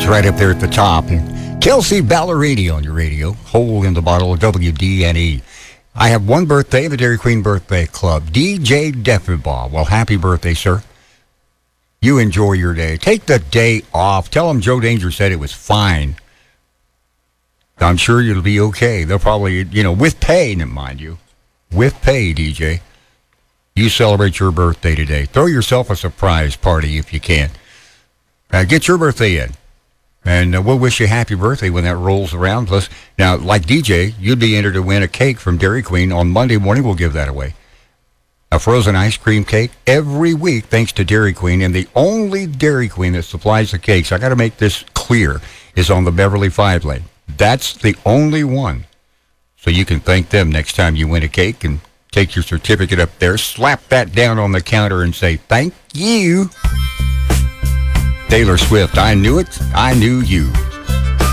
right up there at the top. And Kelsey Ballerini on your radio. Hole in the bottle of WDNE. I have one birthday, the Dairy Queen Birthday Club. DJ Deffinbaugh. Well, happy birthday, sir. You enjoy your day. Take the day off. Tell them Joe Danger said it was fine. I'm sure you'll be okay. They'll probably, with pay, mind you. With pay, DJ. You celebrate your birthday today. Throw yourself a surprise party if you can. Get your birthday in. And we'll wish you a happy birthday when that rolls around. Plus, now, like DJ, you'd be entered to win a cake from Dairy Queen. On Monday morning, we'll give that away. A frozen ice cream cake every week, thanks to Dairy Queen. And the only Dairy Queen that supplies the cakes, I got to make this clear, is on the Beverly 5 lane. That's the only one. So you can thank them next time you win a cake and take your certificate up there, slap that down on the counter and say, thank you. Taylor Swift, I knew it, I knew you.